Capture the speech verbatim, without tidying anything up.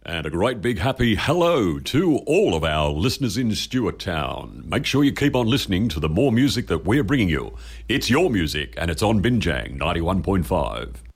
And a great big happy hello to all of our listeners in Stuarttown. Make sure you keep on listening to the more music that we're bringing you. It's your music and it's on Binjang ninety-one point five.